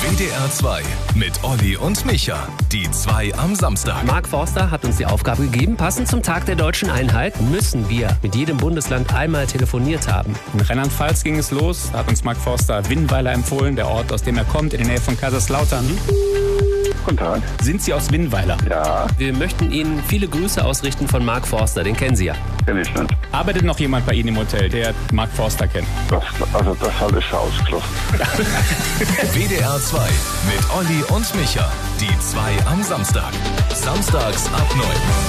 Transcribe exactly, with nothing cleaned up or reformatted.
W D R zwei mit Olli und Micha. Die zwei am Samstag. Mark Forster hat uns die Aufgabe gegeben, passend zum Tag der deutschen Einheit müssen wir mit jedem Bundesland einmal telefoniert haben. In Rheinland-Pfalz ging es los, hat uns Mark Forster Winnweiler empfohlen, der Ort, aus dem er kommt, in der Nähe von Kaiserslautern. Guten Tag. Sind Sie aus Winnweiler? Ja, Wir möchten Ihnen viele Grüße ausrichten von Mark Forster, den kennen Sie ja. kenn ich nicht. Arbeitet noch jemand bei Ihnen im Hotel, der Mark Forster kennt? Das, also das halte ich für ausgeschlossen. W D R zwei mit Olli und Micha. Die zwei am Samstag. Samstags ab neun.